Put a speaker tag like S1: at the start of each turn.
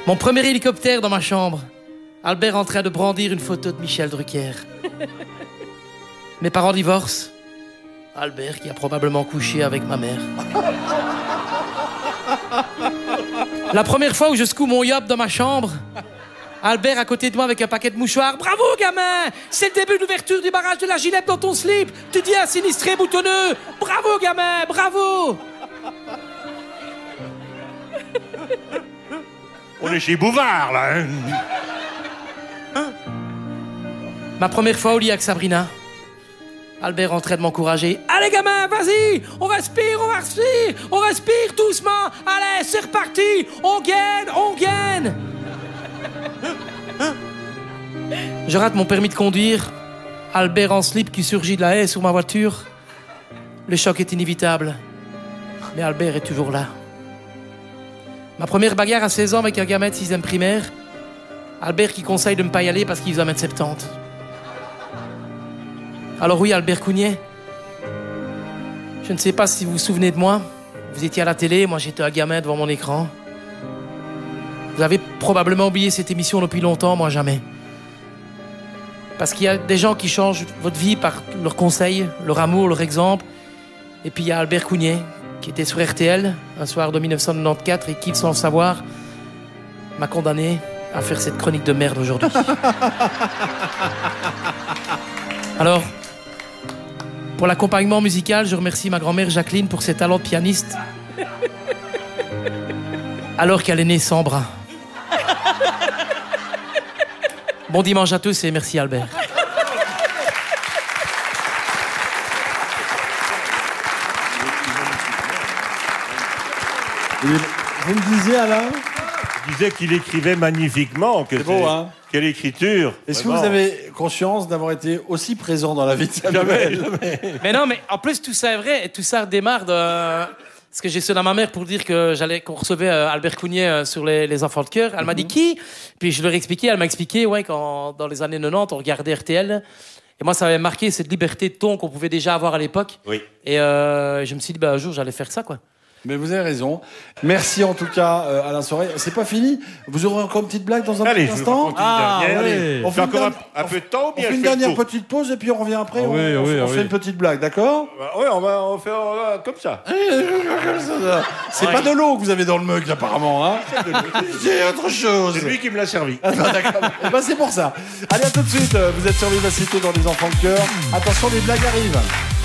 S1: Mon premier hélicoptère dans ma chambre. Albert en train de brandir une photo de Michel Drucker. Mes parents divorcent. Albert qui a probablement couché avec ma mère. La première fois où je secoue mon yop dans ma chambre, Albert à côté de moi avec un paquet de mouchoirs. Bravo, gamin! C'est le début de l'ouverture du barrage de la Gillette dans ton slip. Tu dis un sinistré boutonneux. Bravo, gamin! Bravo!
S2: On est chez Bouvard, là. Hein.
S1: Ma première fois au lit avec Sabrina. Albert en train de m'encourager. Allez, gamin, vas-y! On respire, on respire! On respire doucement! Allez, c'est reparti! On gagne! Je rate mon permis de conduire. Albert en slip qui surgit de la haie sur ma voiture. Le choc est inévitable. Mais Albert est toujours là. Ma première bagarre à 16 ans avec un gamin de 6e primaire. Albert qui conseille de ne pas y aller parce qu'il faisait 1m70. Alors oui, Albert Cougnet, je ne sais pas si vous vous souvenez de moi. Vous étiez à la télé, moi j'étais un gamin devant mon écran. Vous avez probablement oublié cette émission depuis longtemps, moi jamais. Parce qu'il y a des gens qui changent votre vie par leurs conseils, leur amour, leur exemple. Et puis il y a Albert Cougnet, qui était sur RTL un soir de 1994 et qui, sans le savoir, m'a condamné à faire cette chronique de merde aujourd'hui. Alors, pour l'accompagnement musical, je remercie ma grand-mère Jacqueline pour ses talents de pianiste. Alors qu'elle est née sans bras. Bon dimanche à tous et merci Albert.
S3: Vous me disiez, Alain?
S2: Je disais qu'il écrivait magnifiquement.
S3: C'est beau, hein?
S2: Quelle écriture.
S3: Est-ce que vous avez conscience d'avoir été aussi présent dans la vie de Samuel?
S1: Mais non, mais en plus, tout ça est vrai. Et tout ça démarre de... Parce que j'ai sonné à ma mère pour dire qu'on recevait Albert Cougnet sur les enfants de cœur. Elle m'a dit qui? Puis je leur ai expliqué. Elle m'a expliqué, ouais, quand dans les années 90, on regardait RTL. Et moi, ça m'avait marqué cette liberté de ton qu'on pouvait déjà avoir à l'époque.
S2: Oui.
S1: Et je me suis dit, bah, un jour, j'allais faire ça, quoi.
S3: Mais vous avez raison. Merci en tout cas, Alain Sorel. C'est pas fini. Vous aurez encore une petite blague dans un
S2: Allez,
S3: petit
S2: je
S3: instant.
S2: vous raconte une dernière.
S3: allez. On fait
S2: encore
S3: une
S2: un peu de temps ou
S3: on
S2: bien
S3: fait une
S2: je fais le
S3: dernière
S2: tour
S3: petite pause et puis on revient après. On
S4: oui.
S3: fait une petite blague, d'accord?
S2: Oui, on va faire comme ça.
S3: C'est pas de l'eau que vous avez dans le mug, apparemment. Hein. C'est autre chose.
S2: C'est lui qui me l'a servi.
S3: Ah, bah, d'accord. Eh ben, c'est pour ça. Allez, à tout de suite. Vous êtes sur Vivacité dans Les Enfants de Cœur. Attention, les blagues arrivent.